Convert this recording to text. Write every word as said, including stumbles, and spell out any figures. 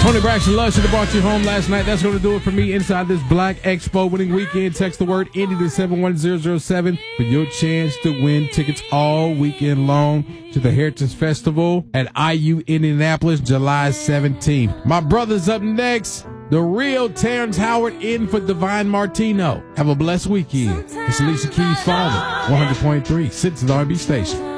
Tony Braxton Love should have brought you home last night. That's going to do it for me inside this Black Expo winning weekend. Text the word Indy to seven one zero zero seven for your chance to win tickets all weekend long to the Heritage Festival at I U Indianapolis, July seventeenth. My brother's up next. The real Terrence Howard in for Divine Martino. Have a blessed weekend. It's Alicia Keys' father, one hundred point three, Citizens R and B Station.